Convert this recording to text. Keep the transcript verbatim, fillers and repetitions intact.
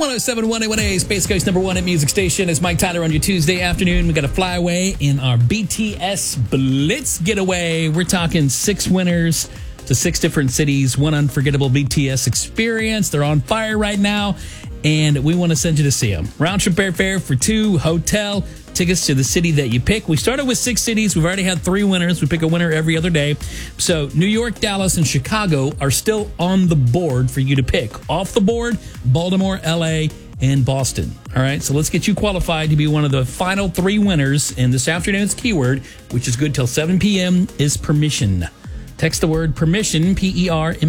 oh seven point one A one A, Space Coast number one at Music Station. It's Mike Tyler on your Tuesday afternoon. We got a flyaway in our B T S Blitz getaway. We're talking six winners to six different cities, one unforgettable B T S experience. They're on fire right now, and we want to send you to see them. Round trip airfare for two, hotel, tickets to the city that you pick. We started with six cities. We've already had three winners. We pick a winner every other day. So New York, Dallas, and Chicago are still on the board for you to pick. Off the board, Baltimore, L A, and Boston. All right, so let's get you qualified to be one of the final three winners. And this afternoon's keyword, which is good till seven p.m., is permission. Text the word permission, P E R M